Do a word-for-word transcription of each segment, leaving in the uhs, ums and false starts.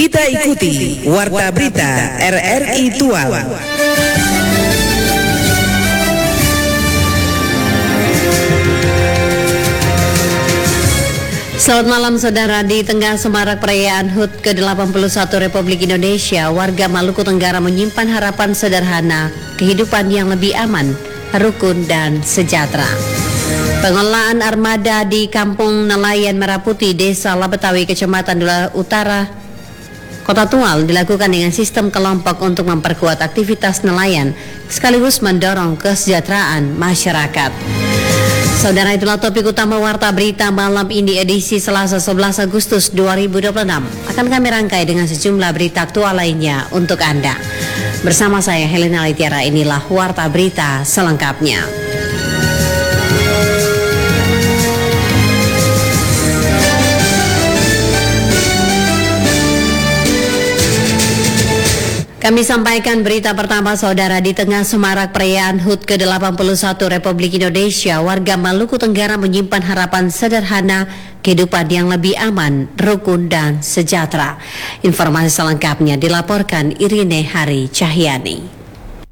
Kita ikuti Warta Berita R R I Tual. Selamat malam saudara. Di tengah semarak perayaan H U T ke delapan puluh satu Republik Indonesia, warga Maluku Tenggara menyimpan harapan sederhana, kehidupan yang lebih aman, rukun dan sejahtera. Pengelolaan armada di Kampung Nelayan Merah Putih, Desa Labetawi, Kecamatan Dula Utara, Kota Tual dilakukan dengan sistem kelompok untuk memperkuat aktivitas nelayan sekaligus mendorong kesejahteraan masyarakat. Saudara, itulah topik utama Warta Berita malam ini edisi Selasa sebelas Agustus dua ribu dua puluh enam. Akan kami rangkai dengan sejumlah berita aktual lainnya untuk Anda. Bersama saya Helena Litiara, inilah Warta Berita selengkapnya. Kami sampaikan berita pertama saudara. Di tengah semarak perayaan H U T ke delapan puluh satu Republik Indonesia, warga Maluku Tenggara menyimpan harapan sederhana, kehidupan yang lebih aman, rukun dan sejahtera. Informasi selengkapnya dilaporkan Irine Hari Cahyani.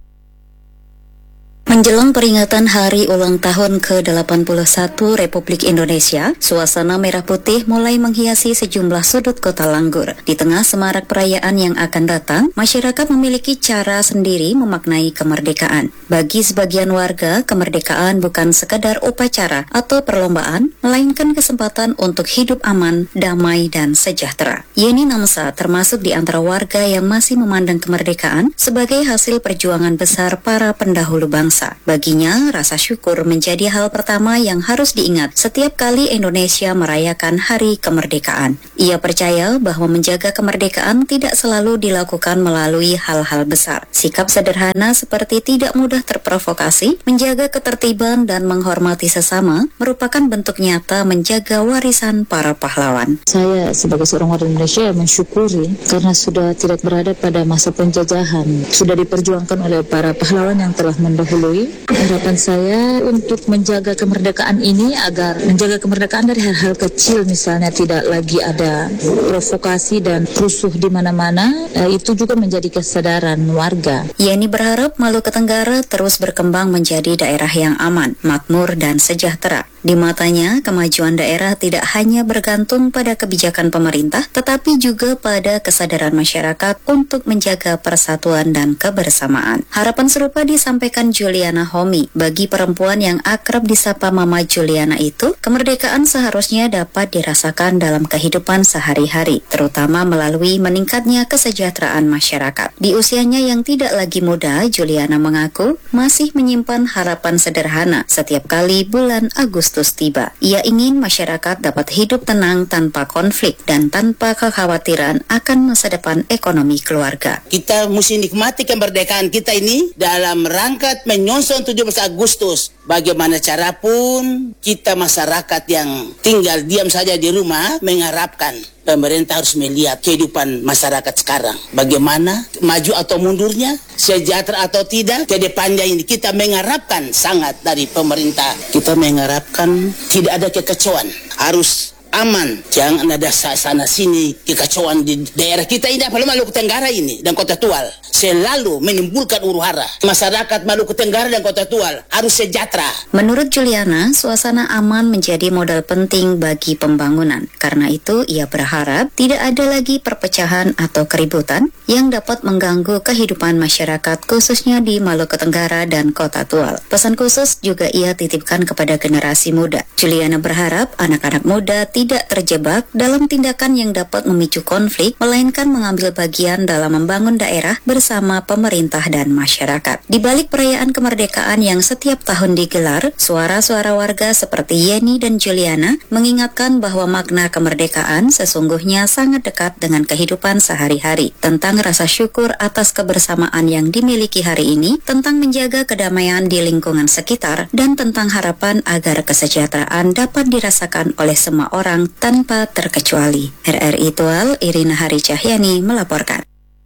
Menjelang peringatan Hari Ulang Tahun ke delapan puluh satu Republik Indonesia, suasana merah putih mulai menghiasi sejumlah sudut kota Langgur. Di tengah semarak perayaan yang akan datang, masyarakat memiliki cara sendiri memaknai kemerdekaan. Bagi sebagian warga, kemerdekaan bukan sekadar upacara atau perlombaan, melainkan kesempatan untuk hidup aman, damai, dan sejahtera. Yeni Namsa termasuk di antara warga yang masih memandang kemerdekaan sebagai hasil perjuangan besar para pendahulu bangsa. Baginya, rasa syukur menjadi hal pertama yang harus diingat setiap kali Indonesia merayakan Hari Kemerdekaan. Ia percaya bahwa menjaga kemerdekaan tidak selalu dilakukan melalui hal-hal besar. Sikap sederhana seperti tidak mudah terprovokasi, menjaga ketertiban dan menghormati sesama merupakan bentuk nyata menjaga warisan para pahlawan. Saya sebagai seorang warga Indonesia mensyukuri karena sudah tidak berada pada masa penjajahan, sudah diperjuangkan oleh para pahlawan yang telah mendahului. Harapan saya untuk menjaga kemerdekaan ini agar menjaga kemerdekaan dari hal-hal kecil, misalnya tidak lagi ada provokasi dan rusuh di mana-mana, eh, itu juga menjadi kesadaran warga. Yeni berharap Maluku Tenggara terus berkembang menjadi daerah yang aman, makmur dan sejahtera. Di matanya, kemajuan daerah tidak hanya bergantung pada kebijakan pemerintah, tetapi juga pada kesadaran masyarakat untuk menjaga persatuan dan kebersamaan. Harapan serupa disampaikan Juliana Homi. Bagi perempuan yang akrab disapa Mama Juliana itu, kemerdekaan seharusnya dapat dirasakan dalam kehidupan sehari-hari, terutama melalui meningkatnya kesejahteraan masyarakat. Di usianya yang tidak lagi muda, Juliana mengaku masih menyimpan harapan sederhana setiap kali bulan Agustus tiba. Ia ingin masyarakat dapat hidup tenang tanpa konflik dan tanpa kekhawatiran akan masa depan ekonomi keluarga. Kita mesti nikmati kemerdekaan kita ini dalam rangka menyongsong tujuh belas Agustus. Bagaimana cara pun kita masyarakat yang tinggal diam saja di rumah mengharapkan pemerintah harus melihat kehidupan masyarakat sekarang. Bagaimana maju atau mundurnya, sejahtera atau tidak, ke depannya ini kita mengharapkan sangat dari pemerintah. Kita mengharapkan tidak ada kekacauan, harus aman, jangan ada sana sini kekacauan di daerah kita ini, apalagi Maluku Tenggara ini dan Kota Tual selalu menimbulkan huru-hara. Masyarakat Maluku Tenggara dan Kota Tual harus sejahtera. Menurut Juliana, suasana aman menjadi modal penting bagi pembangunan. Karena itu, ia berharap tidak ada lagi perpecahan atau keributan yang dapat mengganggu kehidupan masyarakat, khususnya di Maluku Tenggara dan Kota Tual. Pesan khusus juga ia titipkan kepada generasi muda. Juliana berharap anak-anak muda tidak terjebak dalam tindakan yang dapat memicu konflik, melainkan mengambil bagian dalam membangun daerah bersama pemerintah dan masyarakat. Di balik perayaan kemerdekaan yang setiap tahun digelar, suara-suara warga seperti Yeni dan Juliana mengingatkan bahwa makna kemerdekaan sesungguhnya sangat dekat dengan kehidupan sehari-hari, tentang rasa syukur atas kebersamaan yang dimiliki hari ini, tentang menjaga kedamaian di lingkungan sekitar, dan tentang harapan agar kesejahteraan dapat dirasakan oleh semua orang tanpa terkecuali. R R I Tual, Irina Hari Cahyani melaporkan.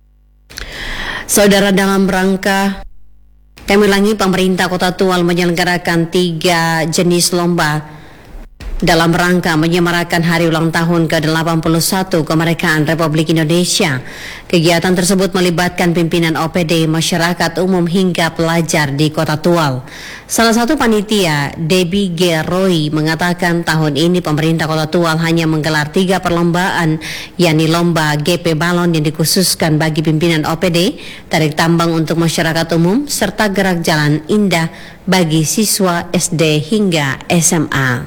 Saudara, dalam rangka kami ulangi, pemerintah Kota Tual menyelenggarakan tiga jenis lomba dalam rangka menyemarakan hari ulang tahun ke delapan puluh satu kemerdekaan Republik Indonesia. Kegiatan tersebut melibatkan pimpinan O P D, masyarakat umum hingga pelajar di Kota Tual. Salah satu panitia, Debbie G. Roy, mengatakan tahun ini pemerintah Kota Tual hanya menggelar tiga perlombaan, yakni lomba G P Balon yang dikhususkan bagi pimpinan O P D, tarik tambang untuk masyarakat umum, serta gerak jalan indah bagi siswa S D hingga S M A.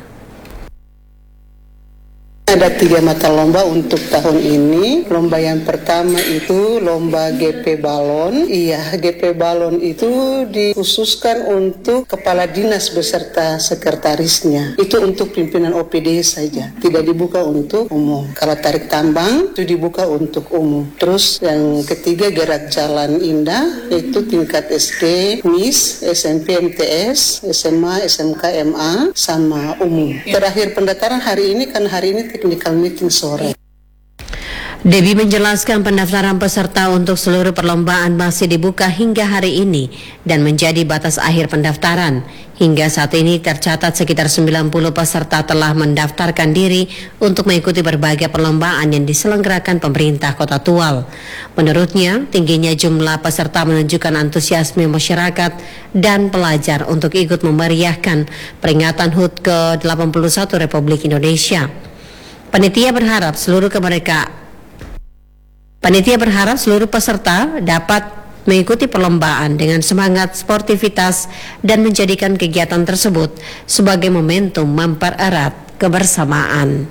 Ada tiga mata lomba untuk tahun ini. Lomba yang pertama itu lomba G P Balon. Iya, G P Balon itu dikhususkan untuk kepala dinas beserta sekretarisnya. Itu untuk pimpinan O P D saja, tidak dibuka untuk umum. Kalau tarik tambang itu dibuka untuk umum. Terus yang ketiga gerak jalan indah, yaitu tingkat S D, M I S, S M P, M T S, S M A, S M K, M A, sama umum. Terakhir pendaftaran hari ini, kan hari ini technical meeting sore. Debbie menjelaskan pendaftaran peserta untuk seluruh perlombaan masih dibuka hingga hari ini dan menjadi batas akhir pendaftaran. Hingga saat ini tercatat sekitar sembilan puluh peserta telah mendaftarkan diri untuk mengikuti berbagai perlombaan yang diselenggarakan pemerintah Kota Tual. Menurutnya, tingginya jumlah peserta menunjukkan antusiasme masyarakat dan pelajar untuk ikut memeriahkan peringatan H U T ke delapan puluh satu Republik Indonesia. Panitia berharap seluruh kemerdekaan Panitia berharap seluruh peserta dapat mengikuti perlombaan dengan semangat sportivitas dan menjadikan kegiatan tersebut sebagai momentum mempererat kebersamaan.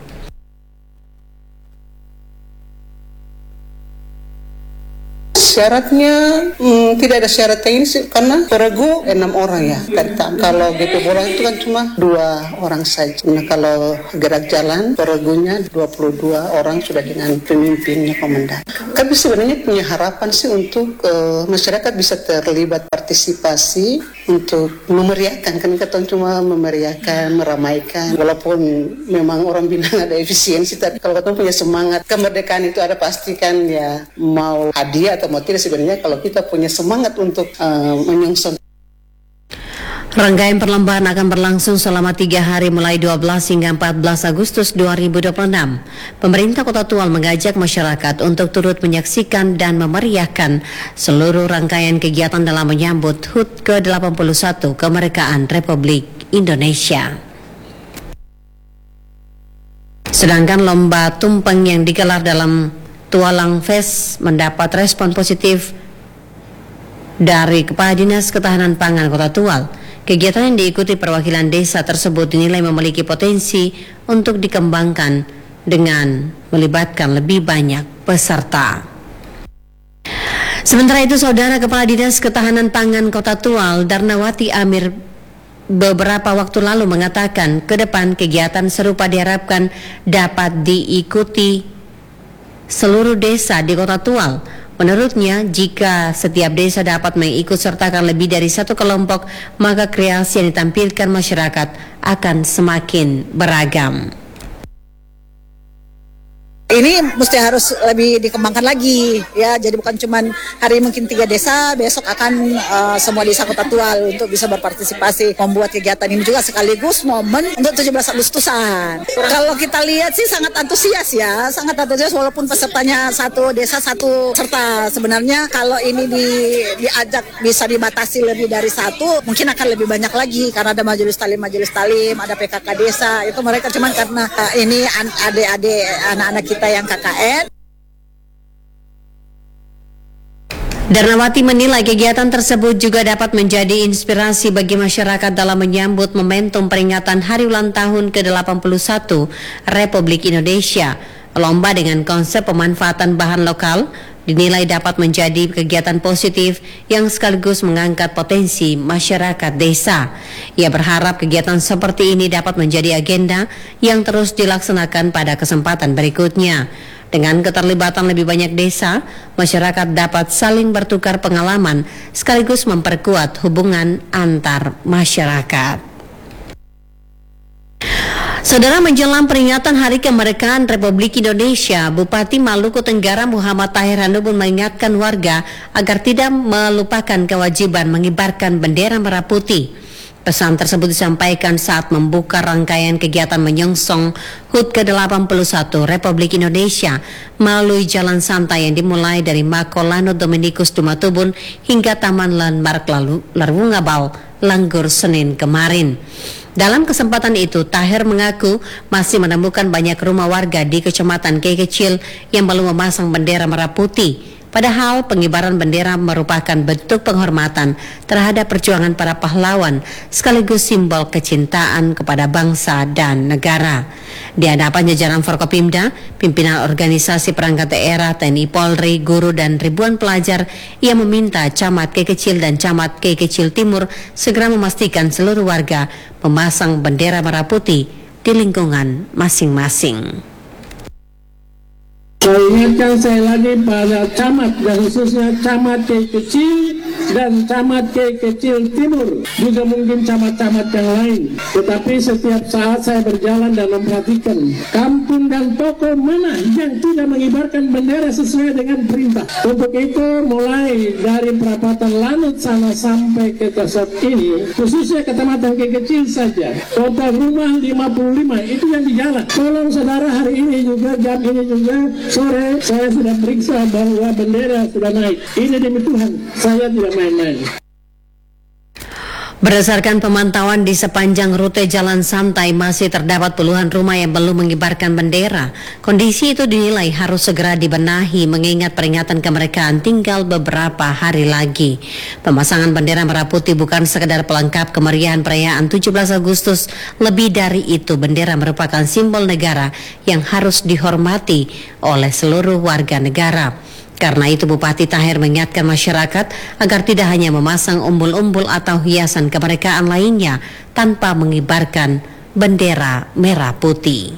Syaratnya hmm, tidak ada syarat ini sih, karena peregu enam orang ya. Kalau G P bola itu kan cuma dua orang saja. Nah, kalau gerak jalan peregunya dua puluh dua orang sudah dengan pemimpinnya komandan. Kami sebenarnya punya harapan sih untuk uh, masyarakat bisa terlibat partisipasi untuk memeriahkan, kan kita cuma memeriahkan, meramaikan. Walaupun memang orang bilang ada efisiensi, tapi kalau kita punya semangat kemerdekaan itu ada, pastikan ya mau hadiah atau mau tidak, sebenarnya kalau kita punya semangat untuk uh, menyongsong. Rangkaian perlombaan akan berlangsung selama tiga hari mulai dua belas hingga empat belas Agustus dua ribu dua puluh enam. Pemerintah Kota Tual mengajak masyarakat untuk turut menyaksikan dan memeriahkan seluruh rangkaian kegiatan dalam menyambut H U T ke delapan puluh satu kemerdekaan Republik Indonesia. Sedangkan lomba tumpeng yang digelar dalam Tualang Fest mendapat respon positif dari Kepala Dinas Ketahanan Pangan Kota Tual. Kegiatan yang diikuti perwakilan desa tersebut dinilai memiliki potensi untuk dikembangkan dengan melibatkan lebih banyak peserta. Sementara itu, Saudara Kepala Dinas Ketahanan Pangan Kota Tual, Darnawati Amir, beberapa waktu lalu mengatakan ke depan kegiatan serupa diharapkan dapat diikuti seluruh desa di Kota Tual. Menurutnya, jika setiap desa dapat mengikut sertakan lebih dari satu kelompok, maka kreasi yang ditampilkan masyarakat akan semakin beragam. Ini mesti harus lebih dikembangkan lagi ya, jadi bukan cuma hari mungkin tiga desa, besok akan uh, semua desa Kota Tual untuk bisa berpartisipasi membuat kegiatan ini juga sekaligus momen untuk tujuh belas Agustusan. Kalau kita lihat sih sangat antusias ya, sangat antusias walaupun pesertanya satu desa satu serta. Sebenarnya kalau ini di, diajak bisa dibatasi lebih dari satu, mungkin akan lebih banyak lagi karena ada majelis talim, majelis talim, ada P K K desa, itu mereka cuman karena uh, ini adik-adik anak-anak kita yang K K N. Darnawati menilai kegiatan tersebut juga dapat menjadi inspirasi bagi masyarakat dalam menyambut momentum peringatan hari ulang tahun ke delapan puluh satu Republik Indonesia. Lomba dengan konsep pemanfaatan bahan lokal dinilai dapat menjadi kegiatan positif yang sekaligus mengangkat potensi masyarakat desa. Ia berharap kegiatan seperti ini dapat menjadi agenda yang terus dilaksanakan pada kesempatan berikutnya. Dengan keterlibatan lebih banyak desa, masyarakat dapat saling bertukar pengalaman sekaligus memperkuat hubungan antar masyarakat. Saudara, menjelang peringatan Hari Kemerdekaan Republik Indonesia, Bupati Maluku Tenggara Muhammad Tahir Handoko mengingatkan warga agar tidak melupakan kewajiban mengibarkan bendera merah putih. Pesan tersebut disampaikan saat membuka rangkaian kegiatan menyongsong H U T ke delapan puluh satu Republik Indonesia melalui jalan santai yang dimulai dari Mako Lanut Dominikus Dumatubun hingga Taman Landmark Larwungabal, Langgur, Senin kemarin. Dalam kesempatan itu, Tahir mengaku masih menemukan banyak rumah warga di Kecamatan Key Kecil yang belum memasang bendera merah putih. Padahal pengibaran bendera merupakan bentuk penghormatan terhadap perjuangan para pahlawan sekaligus simbol kecintaan kepada bangsa dan negara. Di hadapan jajaran Forkopimda, pimpinan organisasi perangkat daerah, T N I Polri, guru dan ribuan pelajar, ia meminta Camat Key Kecil dan Camat Key Kecil Timur segera memastikan seluruh warga memasang bendera merah putih di lingkungan masing-masing. Saya ingatkan saya lagi pada camat dan khususnya Camat Key Kecil dan Camat Key Kecil Timur, juga mungkin camat-camat yang lain. Tetapi setiap saat saya berjalan dan memperhatikan kampung dan toko mana yang tidak mengibarkan bendera sesuai dengan perintah. Untuk itu mulai dari perapatan Lanut sana sampai ke Kesot ini, khususnya Kecamatan Key Kecil saja, total rumah lima puluh lima itu yang di jalan. Tolong saudara, hari ini juga, jam ini juga, sore saya sudah periksa bahwa bendera sudah naik. Ini demi Tuhan, saya tidak main-main. Berdasarkan pemantauan di sepanjang rute jalan santai masih terdapat puluhan rumah yang belum mengibarkan bendera. Kondisi itu dinilai harus segera dibenahi mengingat peringatan kemerdekaan tinggal beberapa hari lagi. Pemasangan bendera merah putih bukan sekedar pelengkap kemeriahan perayaan tujuh belas Agustus. Lebih dari itu, bendera merupakan simbol negara yang harus dihormati oleh seluruh warga negara. Karena itu Bupati Tahir mengingatkan masyarakat agar tidak hanya memasang umbul-umbul atau hiasan kemerdekaan lainnya tanpa mengibarkan bendera merah putih.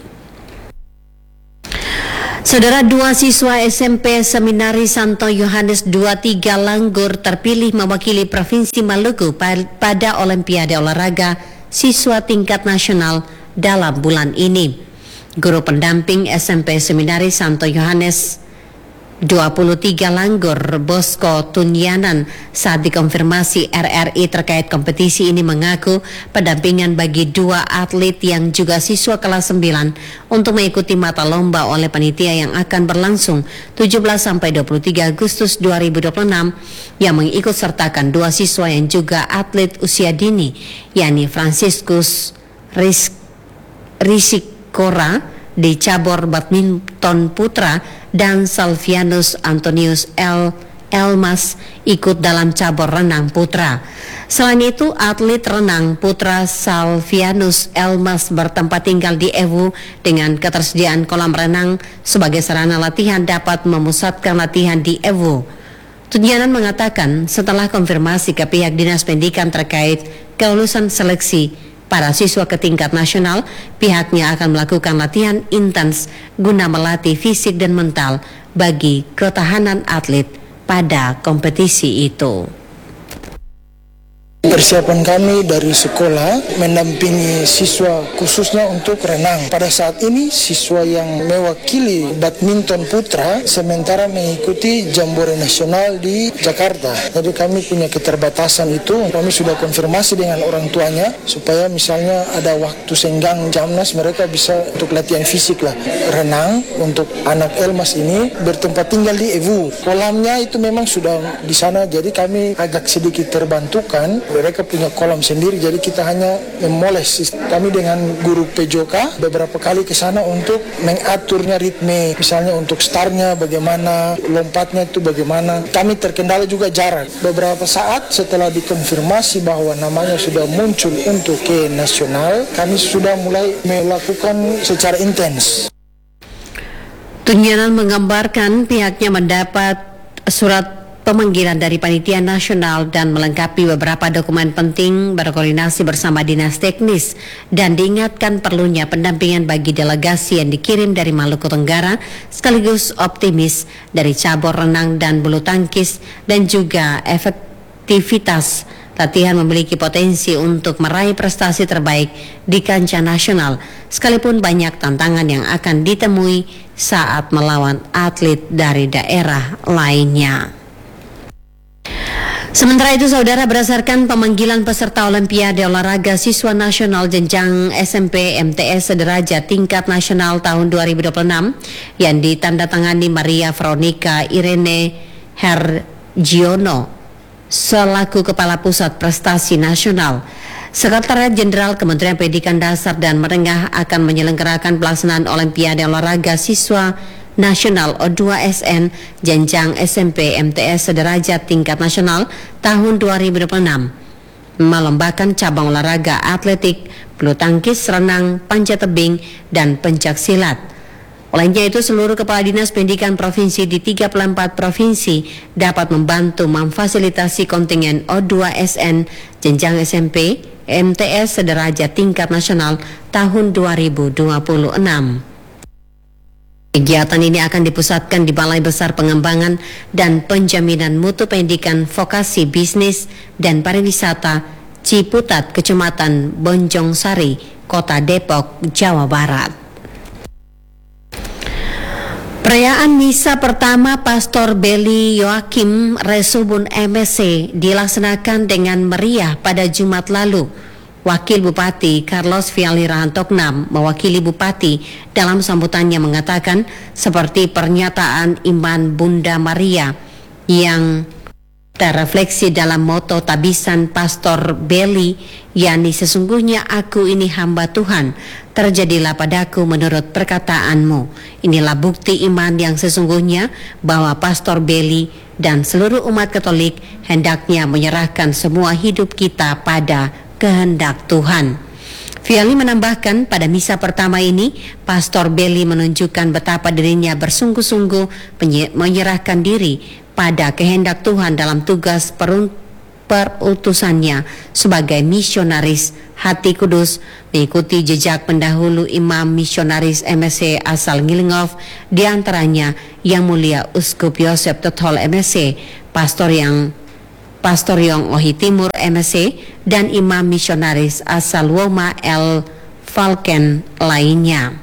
Saudara, dua siswa S M P Seminari Santo Yohanes dua puluh tiga Langgur terpilih mewakili Provinsi Maluku pada Olimpiade Olahraga Siswa Tingkat Nasional dalam bulan ini. Guru pendamping S M P Seminari Santo Yohanes dua puluh tiga Langgur, Bosco Tunyanan, saat dikonfirmasi R R I terkait kompetisi ini mengaku pendampingan bagi dua atlet yang juga siswa kelas sembilan untuk mengikuti mata lomba oleh panitia yang akan berlangsung tujuh belas sampai dua puluh tiga Agustus dua ribu dua puluh enam yang mengikut sertakan dua siswa yang juga atlet usia dini, yakni Franciscus Risikora di cabur badminton putra dan Salvianus Antonius L. Elmas ikut dalam cabur renang putra. Selain itu, atlet renang putra Salvianus Elmas bertempat tinggal di Ewu dengan ketersediaan kolam renang sebagai sarana latihan dapat memusatkan latihan di Ewu. Tunyanan mengatakan setelah konfirmasi ke pihak Dinas Pendidikan terkait kelulusan seleksi para siswa ke tingkat nasional, pihaknya akan melakukan latihan intens guna melatih fisik dan mental bagi ketahanan atlet pada kompetisi itu. Persiapan kami dari sekolah mendampingi siswa khususnya untuk renang. Pada saat ini siswa yang mewakili badminton putra sementara mengikuti Jambore Nasional di Jakarta. Jadi kami punya keterbatasan itu. Kami sudah konfirmasi dengan orang tuanya supaya misalnya ada waktu senggang Jamnas mereka bisa untuk latihan fisik lah. Renang untuk anak Elmas ini bertempat tinggal di Ewu. Kolamnya itu memang sudah di sana, jadi kami agak sedikit terbantukan. Mereka punya kolam sendiri, jadi kita hanya memoles. Kami dengan guru P J K beberapa kali ke sana untuk mengaturnya ritme, misalnya untuk startnya bagaimana, lompatnya itu bagaimana. Kami terkendala juga jarak. Beberapa saat setelah dikonfirmasi bahwa namanya sudah muncul untuk ke nasional, kami sudah mulai melakukan secara intens. Tunyanan menggambarkan pihaknya mendapat surat pemanggilan dari Panitia Nasional dan melengkapi beberapa dokumen penting berkoordinasi bersama Dinas Teknis dan diingatkan perlunya pendampingan bagi delegasi yang dikirim dari Maluku Tenggara sekaligus optimis dari cabur renang dan bulu tangkis dan juga efektivitas latihan memiliki potensi untuk meraih prestasi terbaik di kancah nasional sekalipun banyak tantangan yang akan ditemui saat melawan atlet dari daerah lainnya. Sementara itu, saudara, berdasarkan pemanggilan peserta Olimpiade Olahraga Siswa Nasional Jenjang S M P M T S Sederajat Tingkat Nasional tahun dua ribu dua puluh enam yang ditandatangani Maria Veronica Irene Hergiono selaku Kepala Pusat Prestasi Nasional, Sekretariat Jenderal Kementerian Pendidikan Dasar dan Menengah akan menyelenggarakan pelaksanaan Olimpiade Olahraga Siswa Nasional O dua S N Jenjang S M P M T S Sederajat Tingkat Nasional tahun dua ribu dua puluh enam, melombakan cabang olahraga atletik, bulu tangkis, renang, panjat tebing, dan pencak silat. Olehnya itu, seluruh kepala dinas pendidikan provinsi di tiga puluh empat provinsi dapat membantu memfasilitasi kontingen O dua S N Jenjang S M P M T S Sederajat Tingkat Nasional tahun dua ribu dua puluh enam. Kegiatan ini akan dipusatkan di Balai Besar Pengembangan dan Penjaminan Mutu Pendidikan Vokasi Bisnis dan Pariwisata Ciputat, Kecamatan Bonjong Sari, Kota Depok, Jawa Barat. Perayaan misa pertama Pastor Beli Yoakim Resubun M S C dilaksanakan dengan meriah pada Jumat lalu. Wakil Bupati Carlos Viali Rahantoknam mewakili Bupati dalam sambutannya mengatakan seperti pernyataan iman Bunda Maria yang terrefleksi dalam moto tabisan Pastor Beli, yakni sesungguhnya aku ini hamba Tuhan, terjadilah padaku menurut perkataanmu. Inilah bukti iman yang sesungguhnya bahwa Pastor Beli dan seluruh umat Katolik hendaknya menyerahkan semua hidup kita pada kehendak Tuhan. Viali menambahkan pada misa pertama ini, Pastor Beli menunjukkan betapa dirinya bersungguh-sungguh menyerahkan diri pada kehendak Tuhan dalam tugas perutusannya sebagai misionaris hati kudus, mengikuti jejak pendahulu imam misionaris M S C asal Ngilingov, diantaranya Yang Mulia Uskup Yosef Tothol M S C, Pastor yang Pastor Yong Ohi Timur M S C, dan imam misionaris asal Woma El Falken lainnya.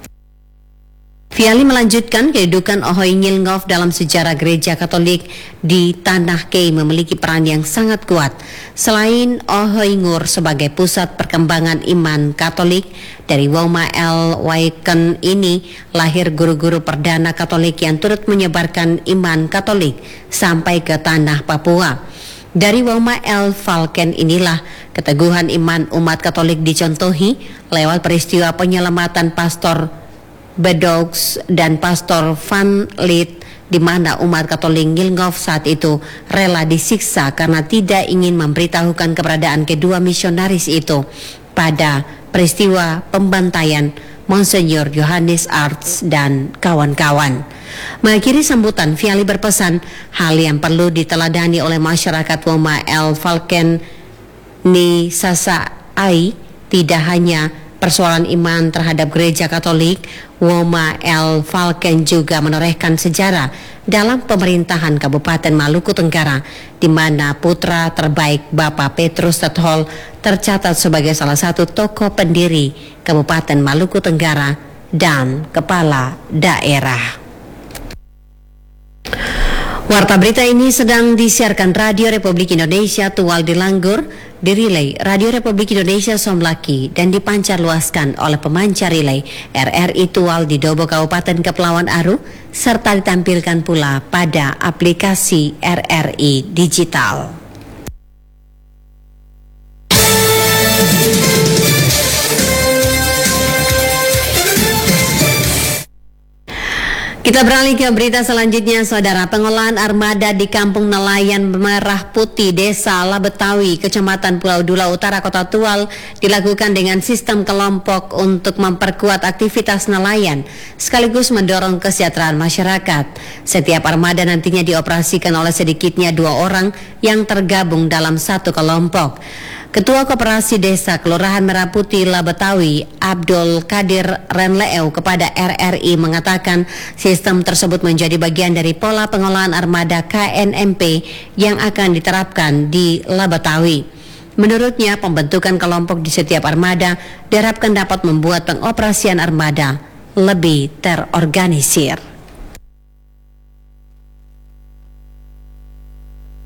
Viali melanjutkan kedudukan Ohoy Ngilngov dalam sejarah gereja Katolik di Tanah Kei memiliki peran yang sangat kuat. Selain Ohoy Ngur sebagai pusat perkembangan iman Katolik, dari Woma El Waiken ini lahir guru-guru perdana Katolik yang turut menyebarkan iman Katolik sampai ke tanah Papua. Dari Woma El Falken inilah keteguhan iman umat Katolik dicontohi lewat peristiwa penyelamatan Pastor Bedogs dan Pastor Van Lith, di mana umat Katolik Ngilngov saat itu rela disiksa karena tidak ingin memberitahukan keberadaan kedua misionaris itu pada peristiwa pembantaian Monsignor Yohanes Arts dan kawan-kawan. Mengakhiri sambutan, Viali berpesan hal yang perlu diteladani oleh masyarakat Woma El Falken Ni Sasa Ai tidak hanya persoalan iman terhadap gereja Katolik. Woma El Falken juga menorehkan sejarah dalam pemerintahan Kabupaten Maluku Tenggara, di mana putra terbaik Bapak Petrus Tothol tercatat sebagai salah satu tokoh pendiri Kabupaten Maluku Tenggara dan kepala daerah. Warta berita ini sedang disiarkan Radio Republik Indonesia Tual di Langgur, dirilai Radio Republik Indonesia Somlaki, dan dipancarluaskan oleh pemancar relay R R I Tual di Dobo Kabupaten Kepulauan Aru, serta ditampilkan pula pada aplikasi R R I Digital. Kita beralih ke berita selanjutnya, saudara. Pengolahan armada di Kampung Nelayan Merah Putih, Desa Labetawi, Kecamatan Pulau Dula Utara, Kota Tual, dilakukan dengan sistem kelompok untuk memperkuat aktivitas nelayan sekaligus mendorong kesejahteraan masyarakat. Setiap armada nantinya dioperasikan oleh sedikitnya dua orang yang tergabung dalam satu kelompok. Ketua Koperasi Desa Kelurahan Merah Putih Labetawi, Abdul Kadir Renleeu, kepada R R I mengatakan sistem tersebut menjadi bagian dari pola pengolahan armada K N M P yang akan diterapkan di Labetawi. Menurutnya, pembentukan kelompok di setiap armada diharapkan dapat membuat pengoperasian armada lebih terorganisir.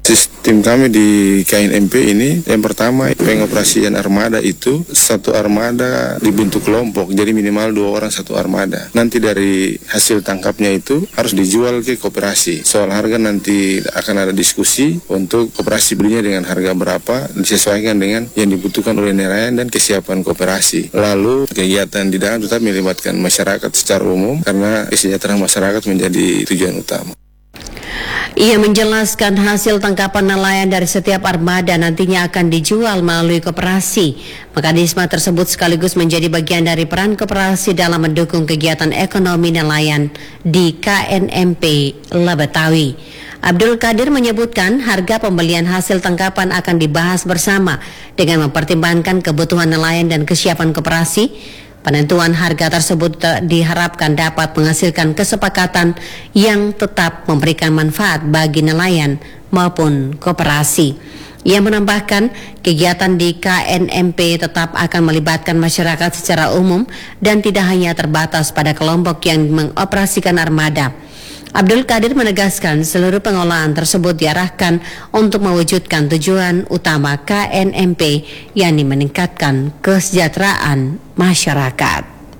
Sistem kami di K N M P ini, yang pertama pengoperasian armada itu satu armada dibentuk kelompok, jadi minimal dua orang satu armada. Nanti dari hasil tangkapnya itu harus dijual ke koperasi. Soal harga nanti akan ada diskusi untuk koperasi belinya dengan harga berapa, disesuaikan dengan yang dibutuhkan oleh nelayan dan kesiapan koperasi. Lalu kegiatan di dalam tetap melibatkan masyarakat secara umum karena kesejahteraan masyarakat menjadi tujuan utama. Ia menjelaskan hasil tangkapan nelayan dari setiap armada nantinya akan dijual melalui koperasi. Mekanisme tersebut sekaligus menjadi bagian dari peran koperasi dalam mendukung kegiatan ekonomi nelayan di K N M P Lebetawi. Abdul Qadir menyebutkan harga pembelian hasil tangkapan akan dibahas bersama dengan mempertimbangkan kebutuhan nelayan dan kesiapan koperasi. Penentuan harga tersebut diharapkan dapat menghasilkan kesepakatan yang tetap memberikan manfaat bagi nelayan maupun koperasi. Ia menambahkan kegiatan di K N M P tetap akan melibatkan masyarakat secara umum dan tidak hanya terbatas pada kelompok yang mengoperasikan armada. Abdul Qadir menegaskan seluruh pengolahan tersebut diarahkan untuk mewujudkan tujuan utama K N M P, yakni meningkatkan kesejahteraan masyarakat.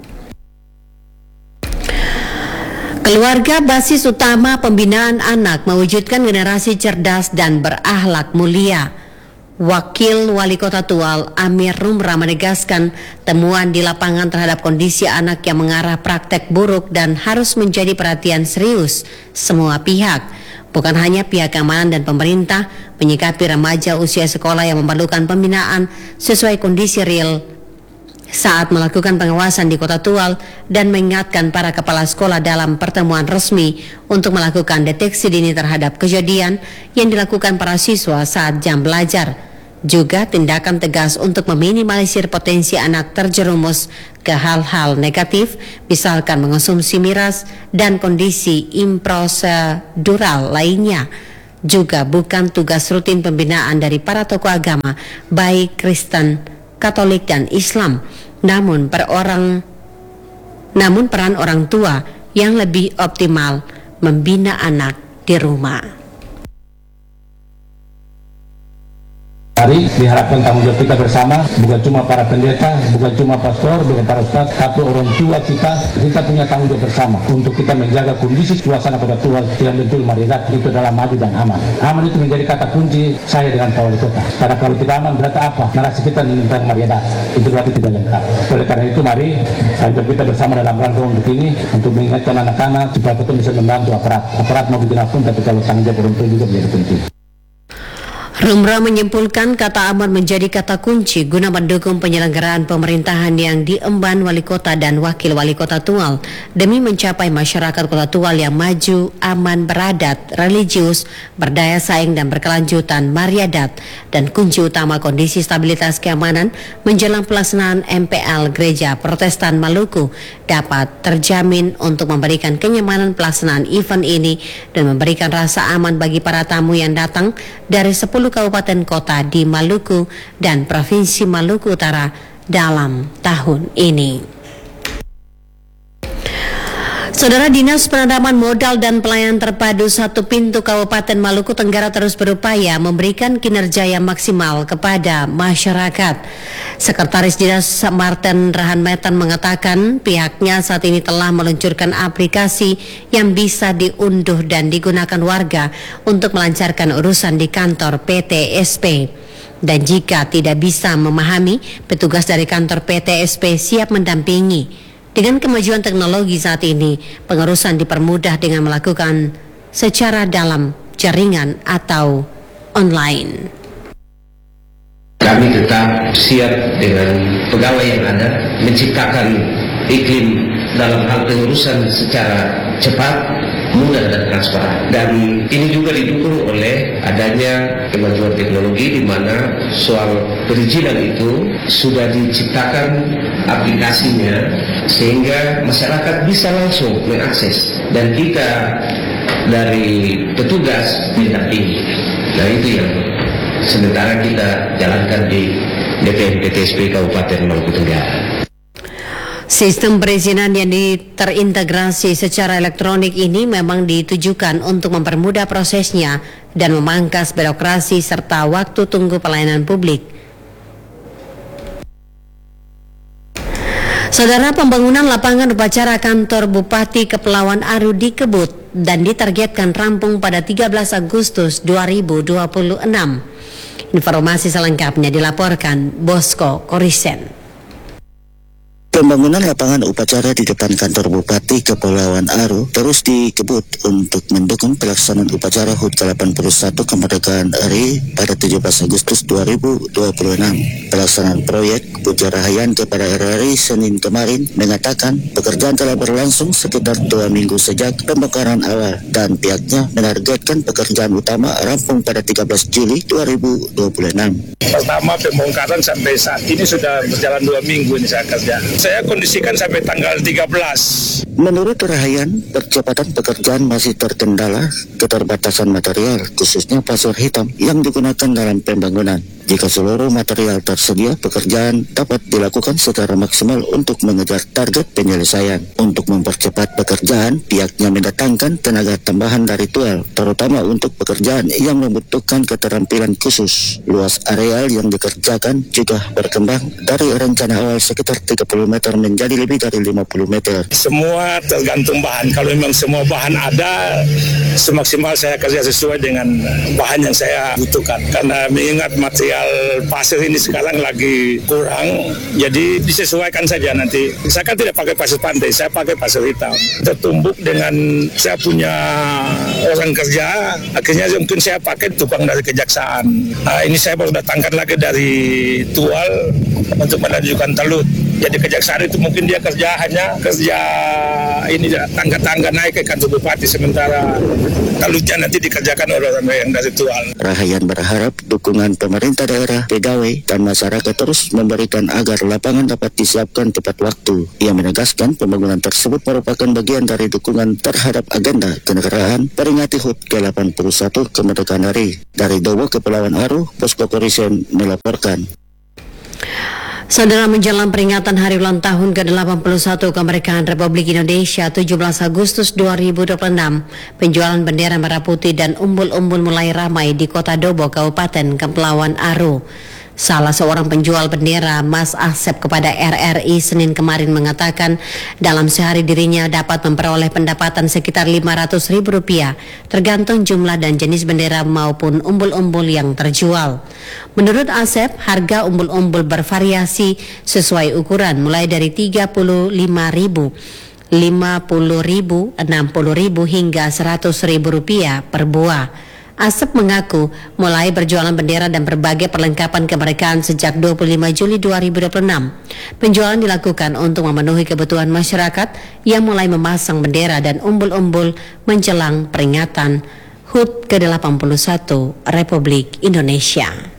Keluarga basis utama pembinaan anak mewujudkan generasi cerdas dan berakhlak mulia. Wakil Wali Kota Tual Amir Rumra menegaskan temuan di lapangan terhadap kondisi anak yang mengarah praktek buruk dan harus menjadi perhatian serius semua pihak. Bukan hanya pihak keamanan dan pemerintah menyikapi remaja usia sekolah yang memerlukan pembinaan sesuai kondisi real saat melakukan pengawasan di Kota Tual dan mengingatkan para kepala sekolah dalam pertemuan resmi untuk melakukan deteksi dini terhadap kejadian yang dilakukan para siswa saat jam belajar. Juga tindakan tegas untuk meminimalisir potensi anak terjerumus ke hal-hal negatif, misalkan mengonsumsi miras dan kondisi improsedural lainnya. Juga bukan tugas rutin pembinaan dari para tokoh agama, baik Kristen, Katolik dan Islam, namun per orang, namun peran orang tua yang lebih optimal membina anak di rumah. Mari diharapkan tanggung jawab kita bersama, bukan cuma para pendeta, bukan cuma pastor, bukan para ustaz, tapi orang tua kita, kita punya tanggung jawab bersama untuk kita menjaga kondisi suasana Kota Tual yang betul maridat itu adalah maju dan aman. Aman itu menjadi kata kunci saya dengan Pak Wali Kota. Karena kalau tidak aman berarti apa? Narasi kita tentang maridat itu berarti tidak lengkap. Oleh karena itu mari tanggung jawab kita bersama dalam rangka untuk ini untuk mengingatkan anak-anak supaya kita bisa membantu aparat. Aparat mau bikin apapun, tapi kalau tanggung jawab orang tua juga menjadi penting. Rumra menyimpulkan kata aman menjadi kata kunci guna mendukung penyelenggaraan pemerintahan yang diemban Wali Kota dan Wakil Wali Kota Tual demi mencapai masyarakat Kota Tual yang maju, aman, beradat, religius, berdaya saing dan berkelanjutan, mariadat, dan kunci utama kondisi stabilitas keamanan menjelang pelaksanaan M P L Gereja Protestan Maluku dapat terjamin untuk memberikan kenyamanan pelaksanaan event ini dan memberikan rasa aman bagi para tamu yang datang dari sepuluh kabupaten kota di Maluku dan Provinsi Maluku Utara dalam tahun ini. Saudara, Dinas Penanaman Modal dan Pelayanan Terpadu Satu Pintu Kabupaten Maluku Tenggara terus berupaya memberikan kinerja yang maksimal kepada masyarakat. Sekretaris Dinas Martin Rahanmetan mengatakan pihaknya saat ini telah meluncurkan aplikasi yang bisa diunduh dan digunakan warga untuk melancarkan urusan di kantor P T S P. Dan jika tidak bisa memahami, petugas dari kantor P T S P siap mendampingi. Dengan kemajuan teknologi saat ini, pengurusan dipermudah dengan melakukan secara dalam jaringan atau online. Kami tetap siap dengan pegawai yang ada, menciptakan iklim dalam hal pengurusan secara cepat, mudah dan transparan. Dan ini juga didukung oleh adanya kemajuan teknologi di mana soal perizinan itu sudah diciptakan aplikasinya sehingga masyarakat bisa langsung mengakses dan kita dari petugas mendampingi. Nah, itu yang sementara kita jalankan di D P M P T S P Kabupaten Maluku Tenggara. Sistem perizinan yang terintegrasi secara elektronik ini memang ditujukan untuk mempermudah prosesnya dan memangkas birokrasi serta waktu tunggu pelayanan publik. Saudara, pembangunan lapangan upacara kantor Bupati Kepulauan Aru dikebut dan ditargetkan rampung pada tiga belas Agustus dua ribu dua puluh enam. Informasi selengkapnya dilaporkan Bosco Korisen. Pembangunan lapangan upacara di depan kantor Bupati Kepulauan Aru terus dikebut untuk mendukung pelaksanaan upacara H U T ke delapan puluh satu kemerdekaan R I pada tujuh belas Agustus dua ribu dua puluh enam. Pelaksanaan proyek Puja Rahayan kepada R R I Senin kemarin mengatakan pekerjaan telah berlangsung sekitar dua minggu sejak pembongkaran awal dan pihaknya menargetkan pekerjaan utama rampung pada tiga belas Juli dua ribu dua puluh enam. Pertama pembongkaran sampai saat ini sudah berjalan dua minggu ini saya kerja. Saya kondisikan sampai tanggal tiga belas. Menurut Rahayan, percepatan pekerjaan masih terkendala keterbatasan material, khususnya pasir hitam yang digunakan dalam pembangunan. Jika seluruh material tersedia, pekerjaan dapat dilakukan secara maksimal untuk mengejar target penyelesaian. Untuk mempercepat pekerjaan, pihaknya mendatangkan tenaga tambahan dari Tual, terutama untuk pekerjaan yang membutuhkan keterampilan khusus. Luas areal yang dikerjakan juga berkembang dari rencana awal sekitar tiga puluh meter menjadi lebih dari lima puluh meter. Semua tergantung bahan. Kalau memang semua bahan ada, semaksimal saya kerja sesuai dengan bahan yang saya butuhkan. Karena mengingat material pasir ini sekarang lagi kurang, jadi disesuaikan saja nanti. Saya kan tidak pakai pasir pantai, saya pakai pasir hitam. Tertumbuk dengan saya punya orang kerja, akhirnya mungkin saya pakai tukang dari kejaksaan. Nah, ini saya baru datangkan lagi dari Tual untuk melanjutkan talut. Jadi kejaksaan itu mungkin dia kerja hanya kerja ini tangga-tangga naik ke kantor bupati, sementara talutnya nanti dikerjakan oleh orang yang dari Tual. Rahayan berharap dukungan pemerintah daerah, pegawai, dan masyarakat terus memberikan agar lapangan dapat disiapkan tepat waktu. Ia menegaskan pembangunan tersebut merupakan bagian dari dukungan terhadap agenda kenegaraan peringati H U T ke delapan puluh satu kemerdekaan R I. Dari Dobo, Kepulauan Aru, Bosco Korisen melaporkan. Saudara, menjelang peringatan hari ulang tahun ke delapan puluh satu kemerdekaan Republik Indonesia tujuh belas Agustus dua ribu dua puluh enam, penjualan bendera merah putih dan umbul-umbul mulai ramai di Kota Dobo, Kabupaten Kepulauan Aru. Salah seorang penjual bendera, Mas Asep, kepada R R I Senin kemarin mengatakan dalam sehari dirinya dapat memperoleh pendapatan sekitar lima ratus ribu rupiah tergantung jumlah dan jenis bendera maupun umbul-umbul yang terjual. Menurut Asep, harga umbul-umbul bervariasi sesuai ukuran mulai dari tiga puluh lima ribu, lima puluh ribu, enam puluh ribu hingga seratus ribu rupiah per buah. Asep mengaku mulai berjualan bendera dan berbagai perlengkapan kemerdekaan sejak dua puluh lima Juli dua ribu dua puluh enam. Penjualan dilakukan untuk memenuhi kebutuhan masyarakat yang mulai memasang bendera dan umbul-umbul menjelang peringatan H U T ke delapan puluh satu Republik Indonesia.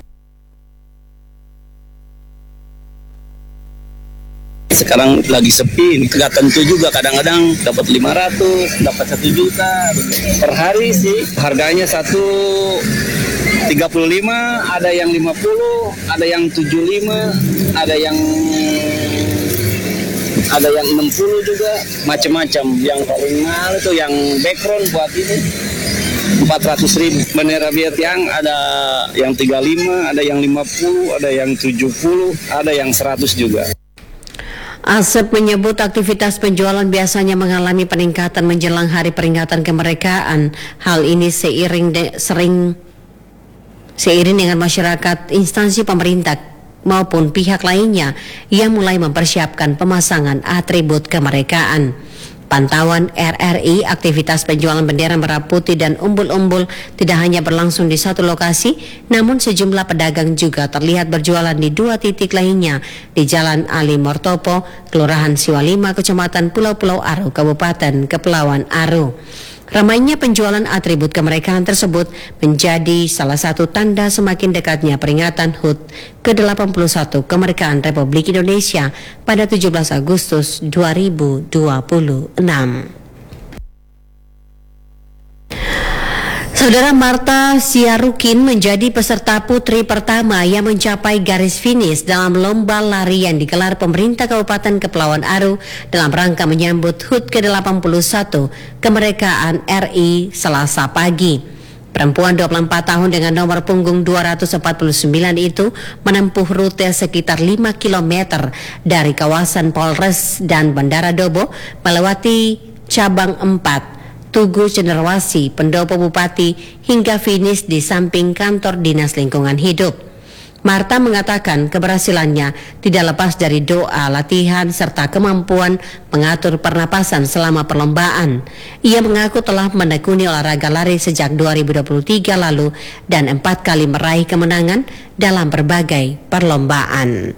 Sekarang lagi sepi, nggak tentu juga, kadang-kadang dapat lima ratus, dapat satu juta per hari sih. Harganya satu tiga puluh lima, ada yang lima puluh, ada yang tujuh puluh lima, ada yang ada yang enam puluh juga, macam-macam. Yang paling mahal itu yang background buat ini empat ratus ribu. Bendera Vietnam ada yang tiga puluh lima, ada yang lima puluh, ada yang tujuh puluh, ada yang seratus juga. Asep menyebut aktivitas penjualan biasanya mengalami peningkatan menjelang hari peringatan kemerdekaan. Hal ini seiring de, sering seiring dengan masyarakat, instansi pemerintah maupun pihak lainnya yang mulai mempersiapkan pemasangan atribut kemerdekaan. Pantauan R R I, aktivitas penjualan bendera merah putih dan umbul-umbul tidak hanya berlangsung di satu lokasi, namun sejumlah pedagang juga terlihat berjualan di dua titik lainnya di Jalan Ali Mortopo, Kelurahan Siwalima, Kecamatan Pulau-Pulau Aru, Kabupaten Kepulauan Aru. Ramainya penjualan atribut kemerdekaan tersebut menjadi salah satu tanda semakin dekatnya peringatan H U T ke delapan puluh satu kemerdekaan Republik Indonesia pada tujuh belas Agustus dua ribu dua puluh enam. Saudara Marta Siarukin menjadi peserta putri pertama yang mencapai garis finish dalam lomba lari yang digelar pemerintah Kabupaten Kepulauan Aru dalam rangka menyambut H U T ke delapan puluh satu kemerdekaan R I Selasa pagi. Perempuan dua puluh empat tahun dengan nomor punggung dua ratus empat puluh sembilan itu menempuh rute sekitar lima kilometer dari kawasan Polres dan Bandara Dobo melewati cabang empat, Tugu Cenderawasih, Pendopo Bupati hingga finish di samping kantor Dinas Lingkungan Hidup. Marta mengatakan keberhasilannya tidak lepas dari doa, latihan, serta kemampuan mengatur pernapasan selama perlombaan. Ia mengaku telah menekuni olahraga lari sejak dua ribu dua puluh tiga lalu dan empat kali meraih kemenangan dalam berbagai perlombaan.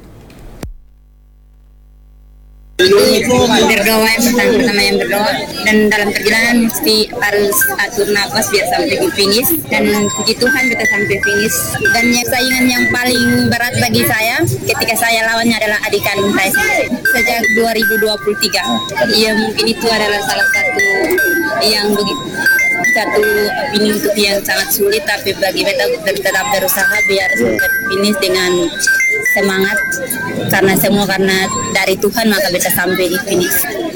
Itu berdoa yang pertama, pertama yang berdoa, dan dalam perjalanan mesti harus atur nafas biar sampai di finish, dan puji Tuhan kita sampai finish. Dan yang saingan yang paling berat bagi saya ketika saya lawannya adalah adik kandung saya sejak dua ribu dua puluh tiga. Ya mungkin itu adalah salah satu yang begitu satu pintu yang sangat sulit, tapi bagi kita tetap berusaha biar sampai finish dengan semangat, karena semua karena dari Tuhan maka bisa sampai di finish.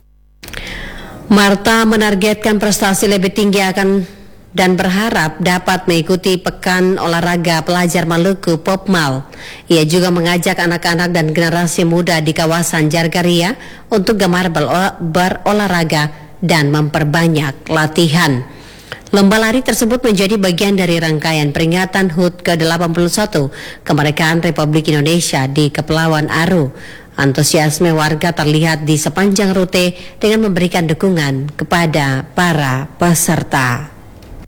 Marta menargetkan prestasi lebih tinggi akan dan berharap dapat mengikuti Pekan Olahraga Pelajar Maluku Popmal. Ia juga mengajak anak-anak dan generasi muda di kawasan Jargaria untuk gemar berolahraga dan memperbanyak latihan. Lomba lari tersebut menjadi bagian dari rangkaian peringatan H U T ke delapan puluh satu kemerdekaan Republik Indonesia di Kepulauan Aru. Antusiasme warga terlihat di sepanjang rute dengan memberikan dukungan kepada para peserta.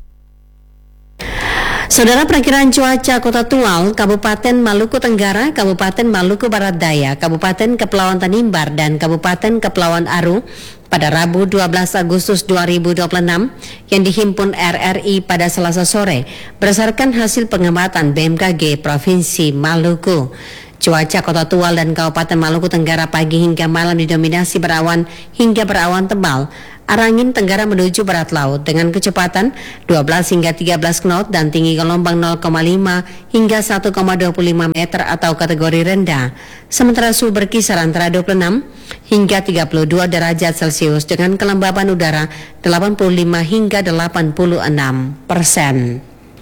Saudara, perakiraan cuaca Kota Tual, Kabupaten Maluku Tenggara, Kabupaten Maluku Barat Daya, Kabupaten Kepulauan Tanimbar, dan Kabupaten Kepulauan Aru pada Rabu dua belas Agustus dua ribu dua puluh enam yang dihimpun R R I pada Selasa sore berdasarkan hasil pengamatan B M K G Provinsi Maluku. Cuaca Kota Tual dan Kabupaten Maluku Tenggara pagi hingga malam didominasi berawan hingga berawan tebal. Arah angin tenggara menuju barat laut dengan kecepatan dua belas hingga tiga belas knot dan tinggi gelombang nol koma lima hingga satu koma dua lima meter atau kategori rendah. Sementara suhu berkisar antara dua puluh enam hingga tiga puluh dua derajat Celcius dengan kelembaban udara delapan puluh lima hingga delapan puluh enam persen.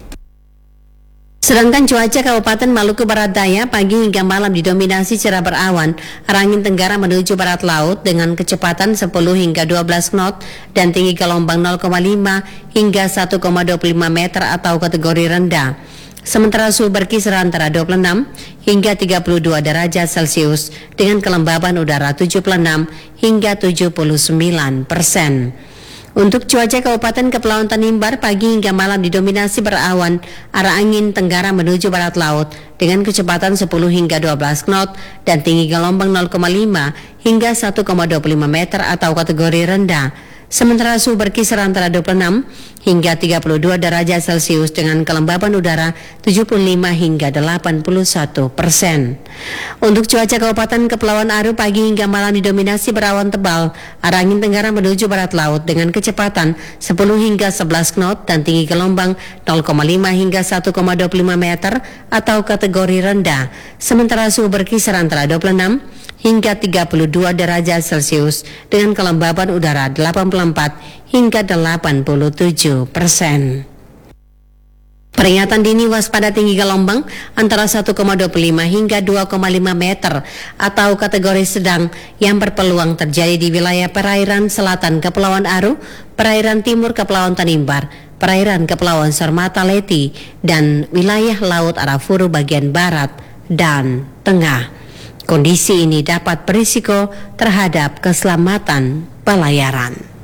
Sedangkan cuaca Kabupaten Maluku Barat Daya pagi hingga malam didominasi cerah berawan, arah angin tenggara menuju barat laut dengan kecepatan sepuluh hingga dua belas knot dan tinggi gelombang nol koma lima hingga satu koma dua lima meter atau kategori rendah. Sementara suhu berkisar antara dua puluh enam hingga tiga puluh dua derajat Celcius dengan kelembaban udara tujuh puluh enam hingga tujuh puluh sembilan persen. Untuk cuaca Kabupaten Kepulauan Tanimbar pagi hingga malam didominasi berawan, arah angin tenggara menuju barat laut dengan kecepatan sepuluh hingga dua belas knot dan tinggi gelombang nol koma lima hingga satu koma dua lima meter atau kategori rendah. Sementara suhu berkisar antara dua puluh enam hingga tiga puluh dua derajat Celcius dengan kelembaban udara tujuh puluh lima hingga delapan puluh satu persen. Untuk cuaca Kabupaten Kepulauan Aru pagi hingga malam didominasi berawan tebal, arah angin tenggara menuju barat laut dengan kecepatan sepuluh hingga sebelas knot dan tinggi gelombang nol koma lima hingga satu koma dua lima meter atau kategori rendah. Sementara suhu berkisar antara dua puluh enam hingga tiga puluh dua derajat Celcius dengan kelembaban udara delapan puluh empat hingga delapan puluh tujuh persen. Peringatan dini waspada tinggi gelombang antara satu koma dua lima hingga dua koma lima meter atau kategori sedang yang berpeluang terjadi di wilayah perairan selatan Kepulauan Aru, perairan timur Kepulauan Tanimbar, perairan Kepulauan Sormata Leti, dan wilayah Laut Arafuru bagian barat dan tengah. Kondisi ini dapat berisiko terhadap keselamatan pelayaran.